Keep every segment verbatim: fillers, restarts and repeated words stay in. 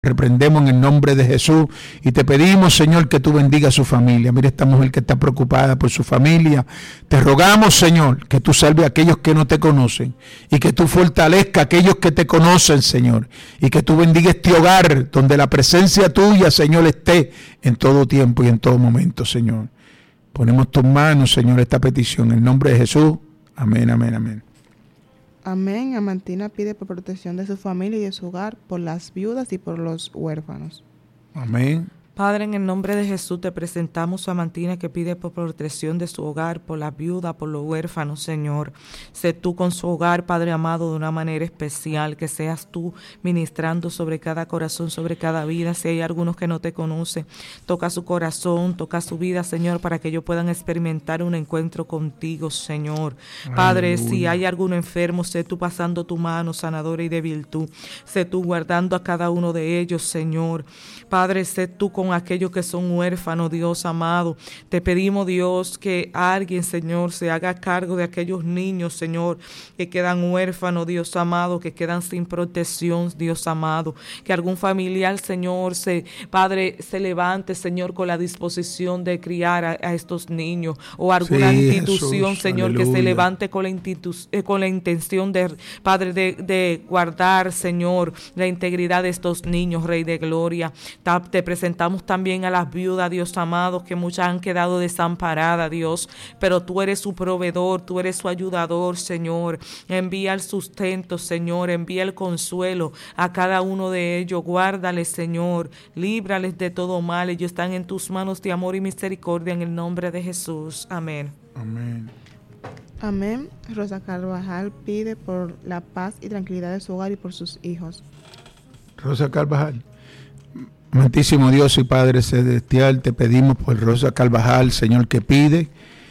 reprendemos en el nombre de Jesús y te pedimos, Señor, que tú bendiga a su familia. Mira esta mujer que está preocupada por su familia. Te rogamos, Señor, que tú salves a aquellos que no te conocen y que tú fortalezcas a aquellos que te conocen, Señor, y que tú bendiga este hogar donde la presencia tuya, Señor, esté en todo tiempo y en todo momento, Señor. Ponemos tus manos, Señor, esta petición en el nombre de Jesús. Amén, amén, amén. Amén. Amantina pide por protección de su familia y de su hogar, por las viudas y por los huérfanos. Amén. Padre, en el nombre de Jesús te presentamos a Amantina que pide por protección de su hogar, por la viuda, por los huérfanos, Señor. Sé tú con su hogar, Padre amado, de una manera especial, que seas tú ministrando sobre cada corazón, sobre cada vida. Si hay algunos que no te conocen, toca su corazón, toca su vida, Señor, para que ellos puedan experimentar un encuentro contigo, Señor. Padre, aleluya. Si hay alguno enfermo, sé tú pasando tu mano sanadora y de virtud. Sé tú guardando a cada uno de ellos, Señor. Padre, sé tú con aquellos que son huérfanos, Dios amado. Te pedimos, Dios, que alguien, Señor, se haga cargo de aquellos niños, Señor, que quedan huérfanos, Dios amado, que quedan sin protección, Dios amado. Que algún familiar, Señor, se, Padre, se levante, Señor, con la disposición de criar a, a estos niños. O alguna sí, institución, Jesús, Señor, aleluya. Que se levante con la, institu- eh, con la intención de, Padre, de, de guardar, Señor, la integridad de estos niños, Rey de Gloria. Te presentamos también a las viudas, Dios amado, que muchas han quedado desamparadas, Dios, pero tú eres su proveedor, tú eres su ayudador, Señor. Envía el sustento, Señor, envía el consuelo a cada uno de ellos. Guárdales, Señor, líbrales de todo mal. Ellos están en tus manos de amor y misericordia, en el nombre de Jesús. Amén. Amén. Amén. Rosa Carvajal pide por la paz y tranquilidad de su hogar y por sus hijos. Rosa Carvajal. Amantísimo Dios y Padre Celestial, te pedimos por Rosa Carvajal, Señor, que pide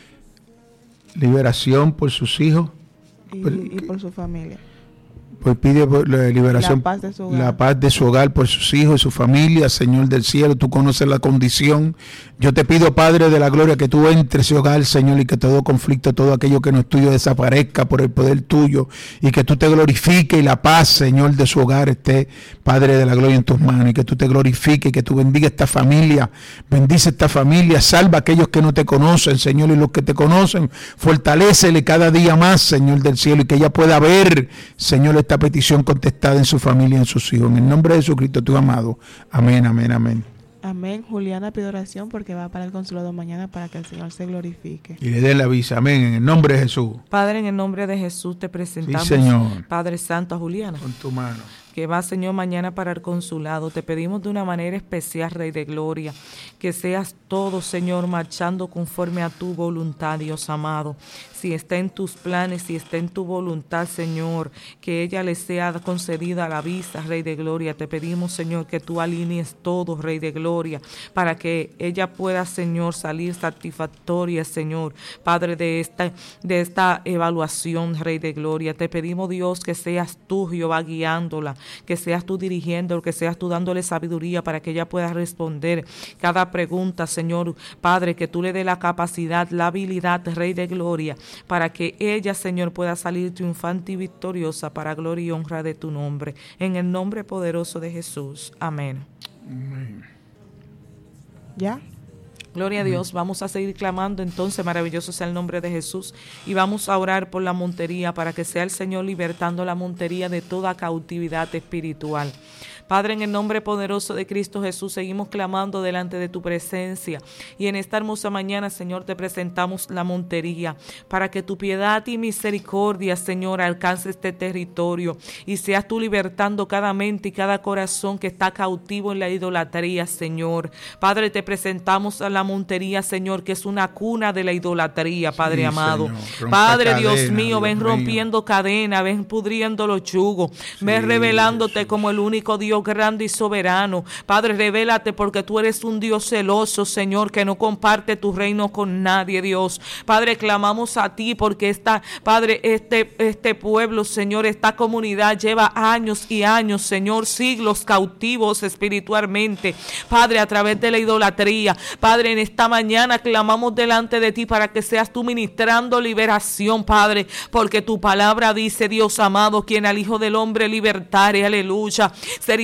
liberación por sus hijos. Y por, y por su familia. Pues pide por la liberación, la paz de su hogar. La paz de su hogar por sus hijos y su familia, Señor del cielo, tú conoces la condición. Yo te pido, Padre de la gloria, que tú entres ese hogar, Señor, y que todo conflicto, todo aquello que no es tuyo desaparezca por el poder tuyo, y que tú te glorifiques y la paz, Señor, de su hogar esté, Padre de la gloria, en tus manos, y que tú te glorifiques, que tú bendiga esta familia, bendice esta familia, salva a aquellos que no te conocen, Señor, y los que te conocen, fortalécele cada día más, Señor del cielo, y que ella pueda ver, Señor, esta petición contestada en su familia y en sus hijos. En el nombre de Jesucristo, tu amado. Amén, amén, amén. Amén. Juliana pide oración porque va para el consulado mañana para que el Señor se glorifique. Y le dé la visa. Amén. En el nombre de Jesús. Padre, en el nombre de Jesús te presentamos, sí, Señor. Padre Santo, a Juliana. Con tu mano. Que va, Señor, mañana para el consulado. Te pedimos de una manera especial, Rey de Gloria, que seas todo, Señor, marchando conforme a tu voluntad, Dios amado. Si está en tus planes, si está en tu voluntad, Señor, que ella le sea concedida la visa, Rey de Gloria. Te pedimos, Señor, que tú alinees todo, Rey de Gloria, para que ella pueda, Señor, salir satisfactoria, Señor, Padre, de esta, de esta evaluación, Rey de Gloria. Te pedimos, Dios, que seas tú, Jehová, guiándola, que seas tú dirigiendo, que seas tú dándole sabiduría para que ella pueda responder cada pregunta, Señor, Padre, que tú le dé la capacidad, la habilidad, Rey de Gloria, para que ella, Señor, pueda salir triunfante y victoriosa para gloria y honra de tu nombre, en el nombre poderoso de Jesús. Amén. Amén. ¿Ya? Gloria a Dios. Vamos a seguir clamando entonces, maravilloso sea el nombre de Jesús, y vamos a orar por la montería para que sea el Señor libertando la montería de toda cautividad espiritual. Padre, en el nombre poderoso de Cristo Jesús, seguimos clamando delante de tu presencia. Y en esta hermosa mañana, Señor, te presentamos la montería para que tu piedad y misericordia, Señor, alcance este territorio y seas tú libertando cada mente y cada corazón que está cautivo en la idolatría, Señor. Padre, te presentamos a la montería, Señor, que es una cuna de la idolatría, Padre sí, amado. Padre, cadena, Dios mío, Dios ven mío. rompiendo cadenas, ven pudriendo los yugos, sí, ven revelándote Jesús. como el único Dios grande y soberano. Padre, revélate porque tú eres un Dios celoso, Señor, que no comparte tu reino con nadie, Dios. Padre, clamamos a ti porque esta, Padre, este, este pueblo, Señor, esta comunidad lleva años y años, Señor, siglos cautivos espiritualmente, Padre, a través de la idolatría. Padre, en esta mañana clamamos delante de ti para que seas tú ministrando liberación, Padre, porque tu palabra dice, Dios amado, quien al Hijo del Hombre libertare, aleluya, sería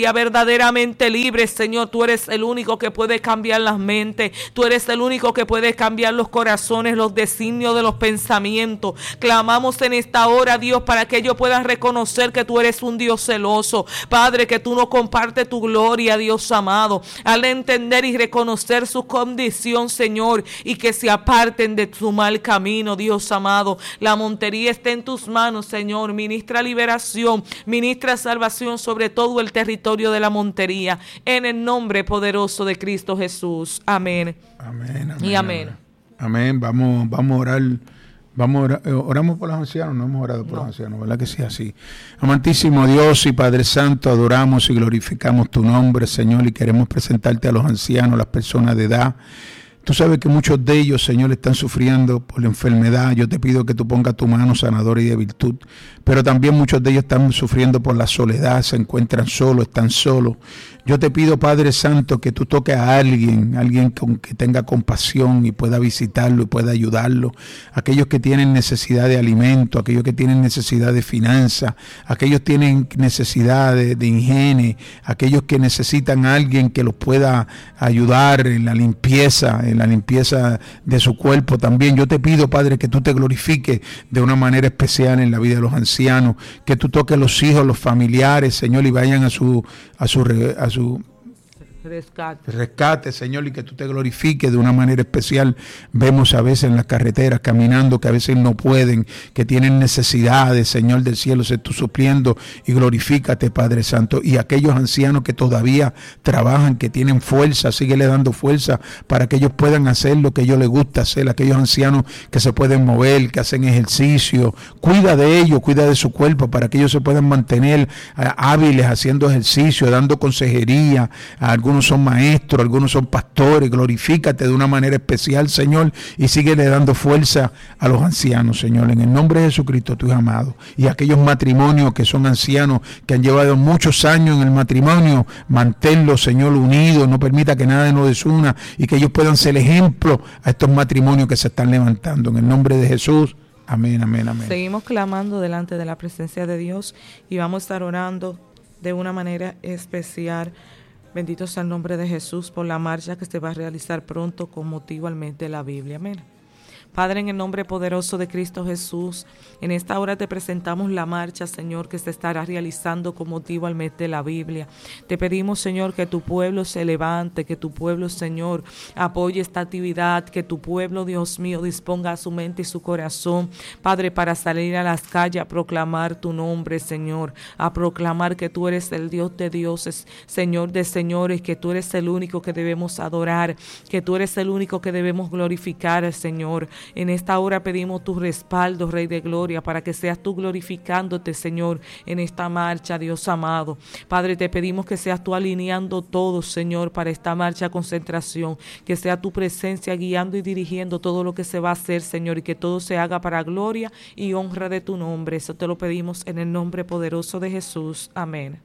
haría verdaderamente libre, Señor. Tú eres el único que puede cambiar las mentes. Tú eres el único que puede cambiar los corazones, los designios de los pensamientos. Clamamos en esta hora, Dios, para que ellos puedan reconocer que tú eres un Dios celoso. Padre, que tú no compartes tu gloria, Dios amado. Al entender y reconocer su condición, Señor, y que se aparten de su mal camino, Dios amado. La montería está en tus manos, Señor. Ministra liberación, ministra salvación sobre todo el territorio de la montería. En el nombre poderoso de Cristo Jesús. Amén. Amén, amén y amén. Amén. Vamos, vamos a orar. Vamos a orar. Oramos por los ancianos, no hemos orado por no. los ancianos, ¿verdad que sea así? Amantísimo Dios y Padre Santo, adoramos y glorificamos tu nombre, Señor, y queremos presentarte a los ancianos, las personas de edad. Tú sabes que muchos de ellos, Señor, están sufriendo por la enfermedad. Yo te pido que tú pongas tu mano sanadora y de virtud. Pero también muchos de ellos están sufriendo por la soledad, se encuentran solos, están solos. Yo te pido, Padre Santo, que tú toques a alguien, alguien con que tenga compasión y pueda visitarlo y pueda ayudarlo. Aquellos que tienen necesidad de alimento, aquellos que tienen necesidad de finanzas, aquellos que tienen necesidad de, de higiene, aquellos que necesitan a alguien que los pueda ayudar en la limpieza, en la limpieza de su cuerpo también. Yo te pido, Padre, que tú te glorifiques de una manera especial en la vida de los ancianos, que tú toques a los hijos, los familiares, Señor, y vayan a su a su a su Rescate. Rescate, Señor, y que tú te glorifiques de una manera especial. Vemos a veces en las carreteras caminando que a veces no pueden, que tienen necesidades, Señor del cielo, se tú supliendo, y glorifícate, Padre Santo. Y aquellos ancianos que todavía trabajan, que tienen fuerza, síguele dando fuerza para que ellos puedan hacer lo que a ellos les gusta hacer. Aquellos ancianos que se pueden mover, que hacen ejercicio, cuida de ellos, cuida de su cuerpo para que ellos se puedan mantener uh, hábiles haciendo ejercicio, dando consejería. A algunos son maestros, algunos son pastores. Glorifícate de una manera especial, Señor, y síguele dando fuerza a los ancianos, Señor, en el nombre de Jesucristo, tu Hijo amado. Y aquellos matrimonios que son ancianos, que han llevado muchos años en el matrimonio, manténlos, Señor, unidos, no permita que nada nos desuna, y que ellos puedan ser ejemplo a estos matrimonios que se están levantando, en el nombre de Jesús. Amén, amén, amén. Seguimos clamando delante de la presencia de Dios y vamos a estar orando de una manera especial. Bendito sea el nombre de Jesús por la marcha que se va a realizar pronto con motivo al mes de la Biblia. Amén. Padre, en el nombre poderoso de Cristo Jesús, en esta hora te presentamos la marcha, Señor, que se estará realizando con motivo al mes de la Biblia. Te pedimos, Señor, que tu pueblo se levante, que tu pueblo, Señor, apoye esta actividad, que tu pueblo, Dios mío, disponga su mente y su corazón, Padre, para salir a las calles a proclamar tu nombre, Señor, a proclamar que tú eres el Dios de dioses, Señor de señores, que tú eres el único que debemos adorar, que tú eres el único que debemos glorificar, Señor. En esta hora pedimos tu respaldo, Rey de Gloria, para que seas tú glorificándote, Señor, en esta marcha, Dios amado. Padre, te pedimos que seas tú alineando todo, Señor, para esta marcha de concentración, que sea tu presencia guiando y dirigiendo todo lo que se va a hacer, Señor, y que todo se haga para gloria y honra de tu nombre. Eso te lo pedimos en el nombre poderoso de Jesús. Amén.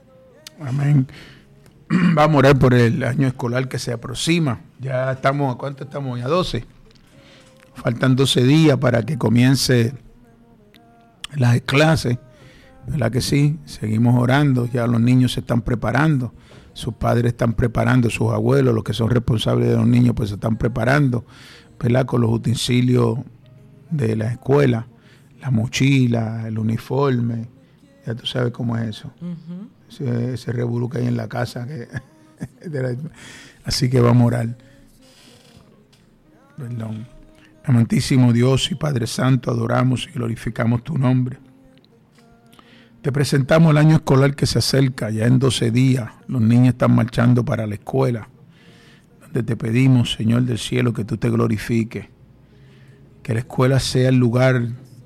Amén. Vamos a orar por el año escolar que se aproxima. Ya estamos, ¿a cuánto estamos? ¿A doce? Faltan doce días para que comience las clases, ¿verdad que sí? Seguimos orando, ya los niños se están preparando, sus padres están preparando, sus abuelos, los que son responsables de los niños, pues se están preparando, ¿verdad? Con los utensilios de la escuela, la mochila, el uniforme, ya tú sabes cómo es eso. Uh-huh. Ese, ese revolú que hay en la casa. Que así que vamos a orar. Perdón. Amantísimo Dios y Padre Santo, adoramos y glorificamos tu nombre. Te presentamos el año escolar que se acerca, ya en doce días. Los niños están marchando para la escuela, donde te pedimos, Señor del cielo, que tú te glorifiques. Que la escuela sea el lugar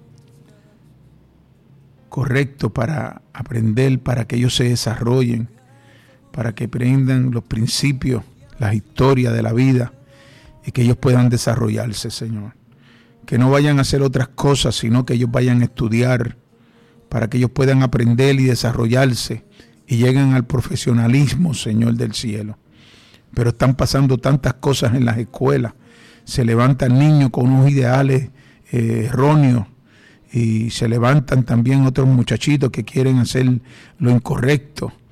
correcto para aprender, para que ellos se desarrollen, para que aprendan los principios, las historias de la vida, y que ellos puedan desarrollarse, Señor. Que no vayan a hacer otras cosas, sino que ellos vayan a estudiar, para que ellos puedan aprender y desarrollarse y lleguen al profesionalismo, Señor del cielo. Pero están pasando tantas cosas en las escuelas. Se levantan niños con unos ideales eh, erróneos, y se levantan también otros muchachitos que quieren hacer lo incorrecto.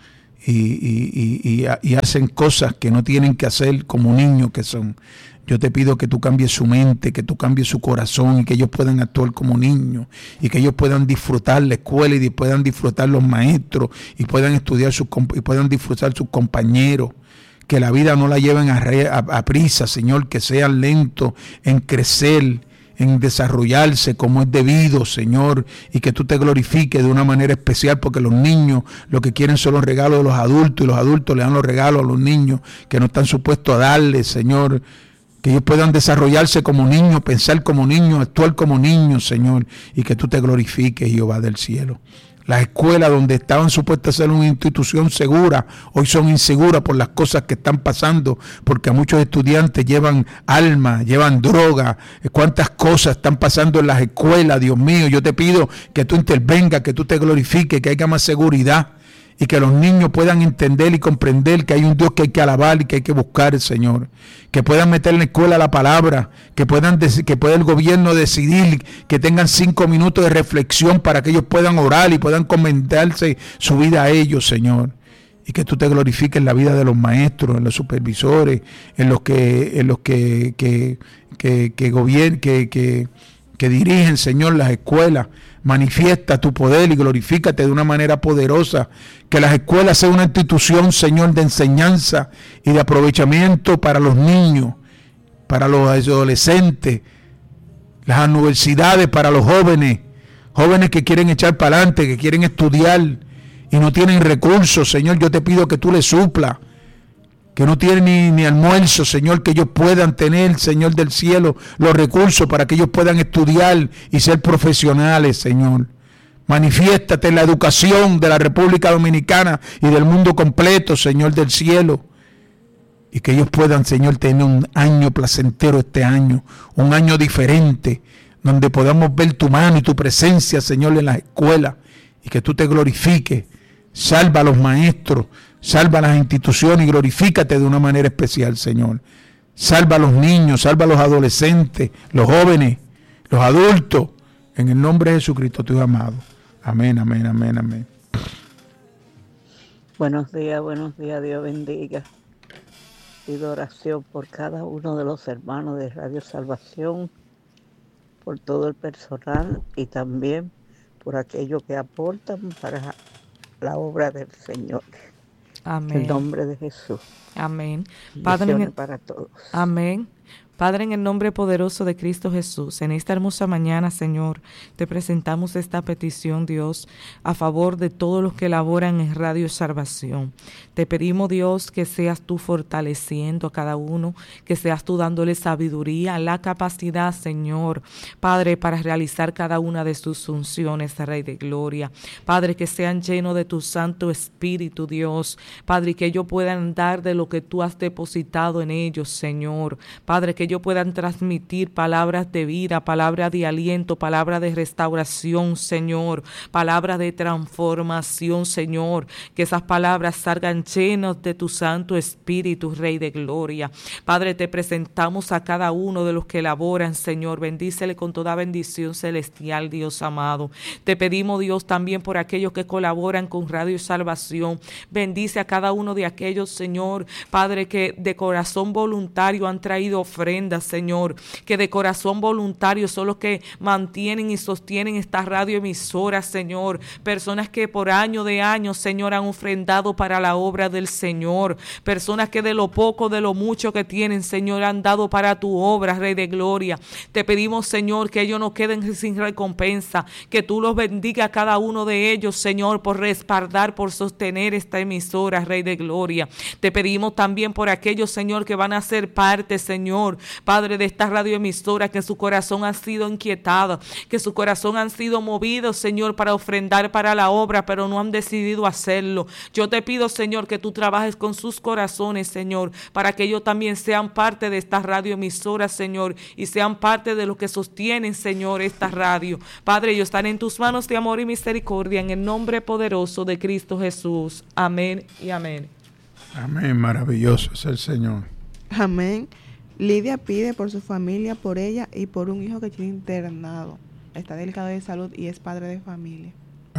y, y, y, y hacen cosas que no tienen que hacer como niños que son. Yo te pido que tú cambies su mente, que tú cambies su corazón y que ellos puedan actuar como niños y que ellos puedan disfrutar la escuela y puedan disfrutar los maestros y puedan estudiar sus, y puedan disfrutar sus compañeros. Que la vida no la lleven a, re, a, a prisa, Señor, que sean lentos en crecer, en desarrollarse como es debido, Señor, y que tú te glorifiques de una manera especial, porque los niños lo que quieren son los regalos de los adultos y los adultos le dan los regalos a los niños que no están supuestos a darles, Señor. Que ellos puedan desarrollarse como niños, pensar como niños, actuar como niños, Señor, y que tú te glorifiques, Jehová del cielo. Las escuelas donde estaban supuestas a ser una institución segura, hoy son inseguras por las cosas que están pasando, porque a muchos estudiantes llevan alma, llevan droga, cuántas cosas están pasando en las escuelas, Dios mío. Yo te pido que tú intervengas, que tú te glorifiques, que haya más seguridad y que los niños puedan entender y comprender que hay un Dios que hay que alabar y que hay que buscar, Señor. Que puedan meter en la escuela la palabra, que puedan que pueda el gobierno decidir, que tengan cinco minutos de reflexión para que ellos puedan orar y puedan comentarse su vida a ellos, Señor. Y que tú te glorifiques en la vida de los maestros, en los supervisores, en los que, en los que, que, que, que gobiernan, que, que, que dirigen, Señor, las escuelas. Manifiesta tu poder y glorifícate de una manera poderosa. Que las escuelas sean una institución, Señor, de enseñanza y de aprovechamiento para los niños, para los adolescentes, las universidades para los jóvenes, jóvenes que quieren echar para adelante, que quieren estudiar y no tienen recursos, Señor. Yo te pido que tú les suplas, que no tienen ni, ni almuerzo, Señor, que ellos puedan tener, Señor del cielo, los recursos para que ellos puedan estudiar y ser profesionales, Señor. Manifiéstate en la educación de la República Dominicana y del mundo completo, Señor del cielo. Y que ellos puedan, Señor, tener un año placentero este año, un año diferente, donde podamos ver tu mano y tu presencia, Señor, en las escuelas, y que tú te glorifiques. Salva a los maestros, salva a las instituciones y glorifícate de una manera especial, Señor. Salva a los niños, salva a los adolescentes, los jóvenes, los adultos, en el nombre de Jesucristo, tu Hijo amado. Amén, amén, amén, amén. Buenos días, buenos días, Dios bendiga. Pido oración por cada uno de los hermanos de Radio Salvación, por todo el personal y también por aquellos que aportan para la obra del Señor. Amén. En el nombre de Jesús. Amén. Padre, en el, para todos. Amén. Padre, en el nombre poderoso de Cristo Jesús, en esta hermosa mañana, Señor, te presentamos esta petición, Dios, a favor de todos los que laboran en Radio Salvación. Te pedimos, Dios, que seas tú fortaleciendo a cada uno, que seas tú dándole sabiduría, la capacidad, Señor, Padre, para realizar cada una de sus funciones, Rey de Gloria. Padre, que sean llenos de tu Santo Espíritu, Dios. Padre, que ellos puedan dar de lo que tú has depositado en ellos, Señor. Padre, que ellos puedan transmitir palabras de vida, palabras de aliento, palabras de restauración, Señor, palabras de transformación, Señor, que esas palabras salgan llenas de tu Santo Espíritu, Rey de Gloria. Padre, te presentamos a cada uno de los que laboran, Señor, bendícele con toda bendición celestial, Dios amado. Te pedimos, Dios, también por aquellos que colaboran con Radio Salvación, bendice a cada uno de aquellos, Señor, Padre, que de corazón voluntario han traído ofrendas, Señor, que de corazón voluntario son los que mantienen y sostienen esta radioemisora, Señor, personas que por año de año, Señor, han ofrendado para la obra del Señor, personas que de lo poco, de lo mucho que tienen, Señor, han dado para tu obra, Rey de Gloria. Te pedimos, Señor, que ellos no queden sin recompensa, que tú los bendiga a cada uno de ellos, Señor, por respaldar, por sostener esta emisora, Rey de Gloria. Te pedimos también por aquellos, Señor, que van a ser parte, Señor, Padre, de esta radioemisora, que su corazón ha sido inquietado, que su corazón han sido movidos, Señor, para ofrendar para la obra, pero no han decidido hacerlo. Yo te pido, Señor, que tú trabajes con sus corazones, Señor, para que ellos también sean parte de esta radioemisora, Señor, y sean parte de los que sostienen, Señor, esta radio. Padre, ellos están en tus manos de amor y misericordia, en el nombre poderoso de Cristo Jesús. Amén y amén. Amén, maravilloso es el Señor. Amén. Lidia pide por su familia, por ella y por un hijo que tiene internado. Está delicado de salud y es padre de familia. Amén.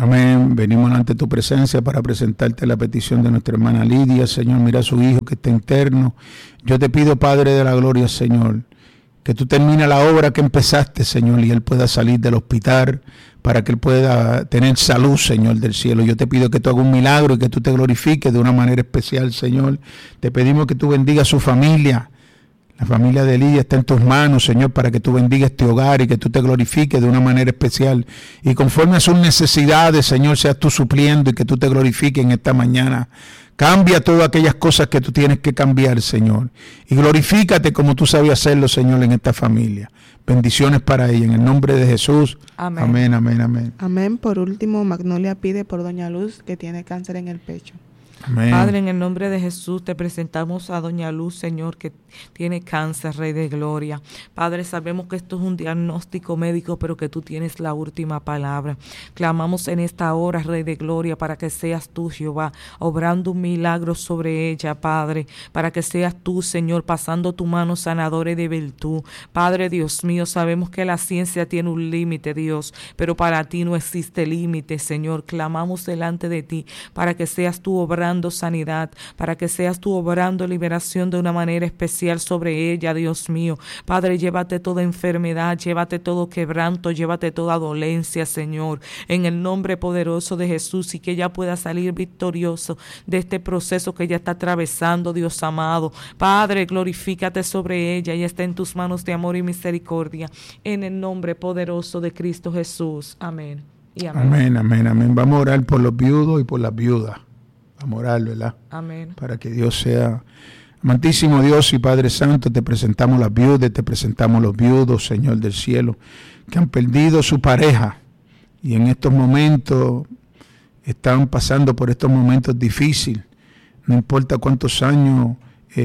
venimos ante tu presencia para presentarte la petición de nuestra hermana Lidia. Señor, mira a su hijo que está interno. Yo te pido, Padre de la gloria, Señor, que tú termines la obra que empezaste, Señor, y él pueda salir del hospital para que él pueda tener salud, Señor del cielo. Yo te pido que tú hagas un milagro y que tú te glorifiques de una manera especial, Señor. Te pedimos que tú bendigas a su familia. La familia de Lidia está en tus manos, Señor, para que tú bendigas este hogar y que tú te glorifiques de una manera especial. Y conforme a sus necesidades, Señor, seas tú supliendo y que tú te glorifiques en esta mañana. Cambia todas aquellas cosas que tú tienes que cambiar, Señor. Y glorifícate como tú sabes hacerlo, Señor, en esta familia. Bendiciones para ella. En el nombre de Jesús. Amén, amén, amén. Amén. Amén. Por último, Magnolia pide por Doña Luz, que tiene cáncer en el pecho. Amén. Padre, en el nombre de Jesús te presentamos a Doña Luz, Señor, que tiene cáncer, Rey de Gloria. Padre, sabemos que esto es un diagnóstico médico, pero que tú tienes la última palabra. Clamamos en esta hora, Rey de Gloria, para que seas tú, Jehová, obrando un milagro sobre ella, Padre, para que seas tú, Señor, pasando tu mano sanadora de virtud. Padre, Dios mío, sabemos que la ciencia tiene un límite, Dios, pero para ti no existe límite, Señor. Clamamos delante de ti para que seas tú obrando sanidad, para que seas tú obrando liberación de una manera especial sobre ella, Dios mío. Padre, llévate toda enfermedad, llévate todo quebranto, llévate toda dolencia, Señor, en el nombre poderoso de Jesús, y que ella pueda salir victorioso de este proceso que ella está atravesando, Dios amado. Padre, glorifícate sobre ella y está en tus manos de amor y misericordia, en el nombre poderoso de Cristo Jesús. Amén. Y amén. Amén, amén, amén. Vamos a orar por los viudos y por las viudas. Vamos a orar, ¿verdad? Amén. Para que Dios sea... Amantísimo Dios y Padre Santo, te presentamos las viudas, te presentamos los viudos, Señor del cielo, que han perdido su pareja y en estos momentos están pasando por estos momentos difíciles. No importa cuántos años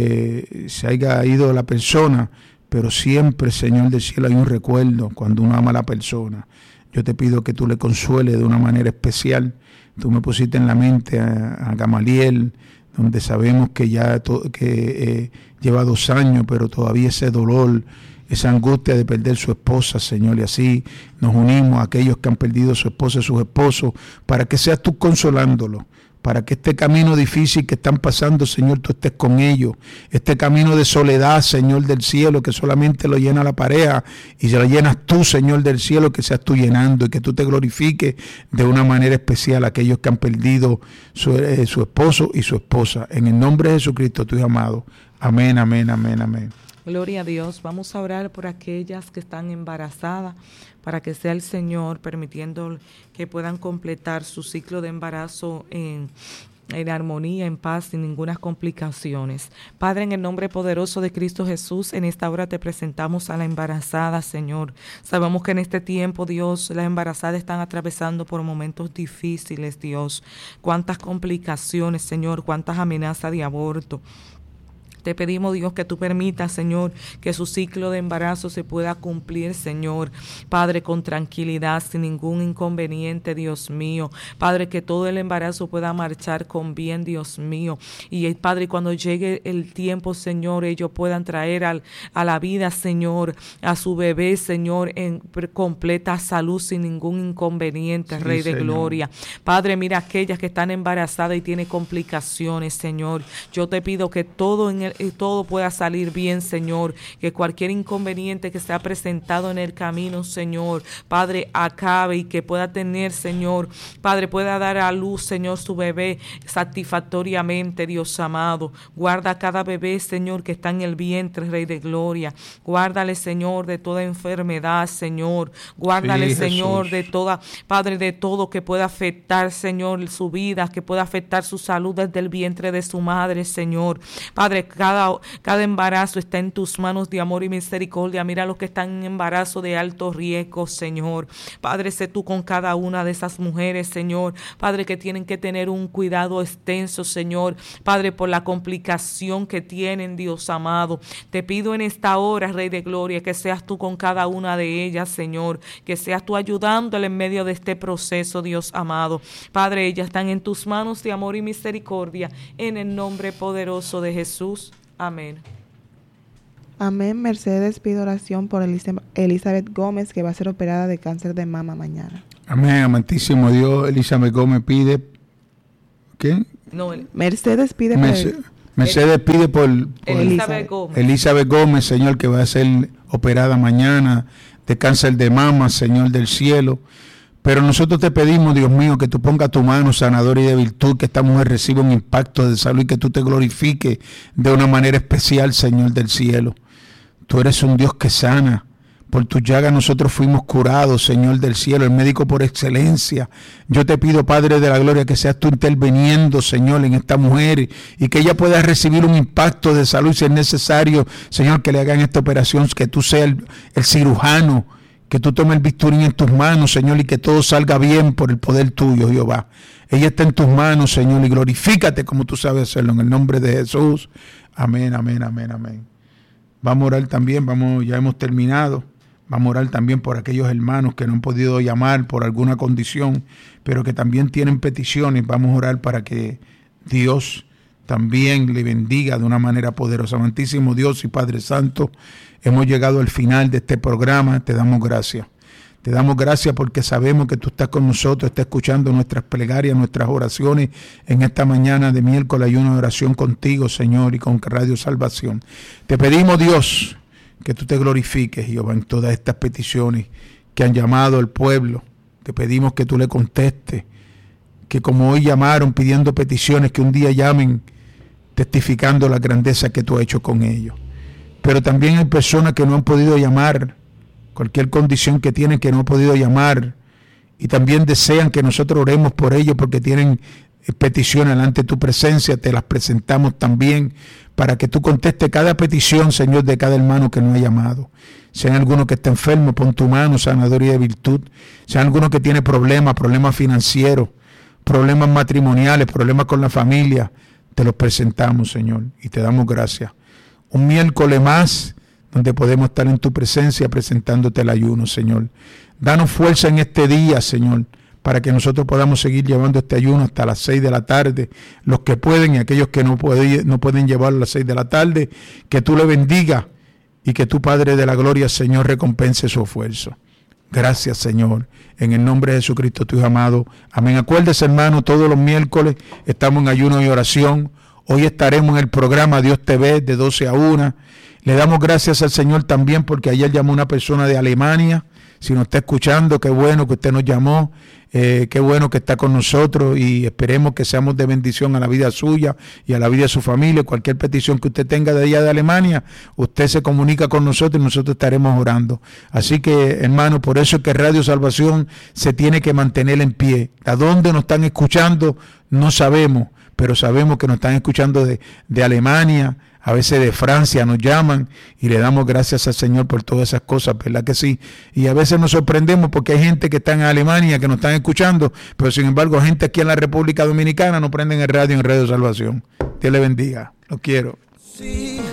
eh, se haya ido la persona, pero siempre, Señor del cielo, hay un recuerdo cuando uno ama a la persona. Yo te pido que tú le consueles de una manera especial. Tú me pusiste en la mente a, a Gamaliel, donde sabemos que ya to, que eh, lleva dos años, pero todavía ese dolor, esa angustia de perder su esposa, Señor, y así nos unimos a aquellos que han perdido su esposa y sus esposos, para que seas tú consolándolos, para que este camino difícil que están pasando, Señor, tú estés con ellos. Este camino de soledad, Señor del cielo, que solamente lo llena la pareja y se lo llenas tú, Señor del cielo, que seas tú llenando y que tú te glorifiques de una manera especial a aquellos que han perdido su, eh, su esposo y su esposa. En el nombre de Jesucristo, tu amado. Amén, amén, amén, amén. Gloria a Dios. Vamos a orar por aquellas que están embarazadas, para que sea el Señor permitiendo que puedan completar su ciclo de embarazo en, en armonía, en paz, sin ninguna complicaciones. Padre, en el nombre poderoso de Cristo Jesús, en esta hora te presentamos a la embarazada, Señor. Sabemos que en este tiempo, Dios, las embarazadas están atravesando por momentos difíciles, Dios. Cuántas complicaciones, Señor, cuántas amenazas de aborto. Te pedimos, Dios, que tú permitas, Señor, que su ciclo de embarazo se pueda cumplir, Señor. Padre, con tranquilidad, sin ningún inconveniente, Dios mío. Padre, que todo el embarazo pueda marchar con bien, Dios mío. Y, Padre, cuando llegue el tiempo, Señor, ellos puedan traer al, a la vida, Señor, a su bebé, Señor, en completa salud, sin ningún inconveniente, sí, Rey de Señor. Gloria. Padre, mira aquellas que están embarazadas y tienen complicaciones, Señor. Yo te pido que todo en el y todo pueda salir bien, Señor, que cualquier inconveniente que se ha presentado en el camino, Señor, Padre, acabe y que pueda tener, Señor, Padre, pueda dar a luz, Señor, su bebé satisfactoriamente, Dios amado. Guarda a cada bebé, Señor, que está en el vientre, Rey de Gloria. Guárdale, Señor, de toda enfermedad, Señor. Guárdale, sí, Señor, Jesús. de toda, Padre, de todo que pueda afectar, Señor, su vida, que pueda afectar su salud desde el vientre de su madre, Señor. Padre, Cada, cada embarazo está en tus manos de amor y misericordia. Mira los que están en embarazo de alto riesgo, Señor. Padre, sé tú con cada una de esas mujeres, Señor. Padre, que tienen que tener un cuidado extenso, Señor. Padre, por la complicación que tienen, Dios amado. Te pido en esta hora, Rey de Gloria, que seas tú con cada una de ellas, Señor. Que seas tú ayudándole en medio de este proceso, Dios amado. Padre, ellas están en tus manos de amor y misericordia. En el nombre poderoso de Jesús. Amén. Amén. Mercedes pide oración por Elizabeth Gómez, que va a ser operada de cáncer de mama mañana. Amén, amantísimo Dios. Elizabeth Gómez pide, ¿qué? No, el, Mercedes pide por Merce- él. Mercedes pide por, por Elizabeth Gómez. Elizabeth Gómez, Señor, que va a ser operada mañana de cáncer de mama, Señor del cielo. Pero nosotros te pedimos, Dios mío, que tú pongas tu mano sanadora y de virtud, que esta mujer reciba un impacto de salud y que tú te glorifiques de una manera especial, Señor del cielo. Tú eres un Dios que sana. Por tu llaga nosotros fuimos curados, Señor del cielo, el médico por excelencia. Yo te pido, Padre de la gloria, que seas tú interviniendo, Señor, en esta mujer y que ella pueda recibir un impacto de salud si es necesario, Señor, que le hagan esta operación, que tú seas el, el cirujano, que tú tomes el bisturí en tus manos, Señor, y que todo salga bien por el poder tuyo, Jehová. Ella está en tus manos, Señor, y glorifícate como tú sabes hacerlo, en el nombre de Jesús. Amén, amén, amén, amén. Vamos a orar también, vamos, ya hemos terminado. Vamos a orar también por aquellos hermanos que no han podido llamar por alguna condición, pero que también tienen peticiones. Vamos a orar para que Dios también le bendiga de una manera poderosa. Amantísimo Dios y Padre Santo, hemos llegado al final de este programa. Te damos gracias. Te damos gracias porque sabemos que tú estás con nosotros, estás escuchando nuestras plegarias, nuestras oraciones en esta mañana de miércoles. Hay una oración contigo, Señor, y con Radio Salvación. Te pedimos, Dios, que tú te glorifiques, Jehová, en todas estas peticiones que han llamado al pueblo. Te pedimos que tú le contestes, que como hoy llamaron pidiendo peticiones, que un día llamen testificando la grandeza que tú has hecho con ellos. Pero también hay personas que no han podido llamar, cualquier condición que tienen que no han podido llamar, y también desean que nosotros oremos por ellos porque tienen peticiones delante de tu presencia. Te las presentamos también para que tú contestes cada petición, Señor, de cada hermano que nos ha llamado. Si hay alguno que está enfermo, pon tu mano sanadora y de virtud. Si hay alguno que tiene problemas, problemas financieros, problemas matrimoniales, problemas con la familia, te los presentamos, Señor, y te damos gracias. Un miércoles más donde podemos estar en tu presencia presentándote el ayuno, Señor. Danos fuerza en este día, Señor, para que nosotros podamos seguir llevando este ayuno hasta las seis de la tarde. Los que pueden y aquellos que no pueden, no pueden llevarlo a las seis de la tarde, que tú le bendigas y que tu Padre de la gloria, Señor, recompense su esfuerzo. Gracias, Señor, en el nombre de Jesucristo, tu Hijo amado. Amén. Acuérdese, hermano, todos los miércoles estamos en ayuno y oración. Hoy estaremos en el programa Dios te ve de doce a una. Le damos gracias al Señor también porque ayer llamó una persona de Alemania. Si nos está escuchando, qué bueno que usted nos llamó, eh, qué bueno que está con nosotros y esperemos que seamos de bendición a la vida suya y a la vida de su familia. Cualquier petición que usted tenga de allá de Alemania, usted se comunica con nosotros y nosotros estaremos orando. Así que, hermano, por eso es que Radio Salvación se tiene que mantener en pie. ¿A dónde nos están escuchando? No sabemos, pero sabemos que nos están escuchando de, de Alemania, a veces de Francia nos llaman y le damos gracias al Señor por todas esas cosas, ¿verdad que sí? Y a veces nos sorprendemos porque hay gente que está en Alemania que nos están escuchando, pero sin embargo gente aquí en la República Dominicana no prenden el radio en Radio Salvación. Dios le bendiga, los quiero. Sí.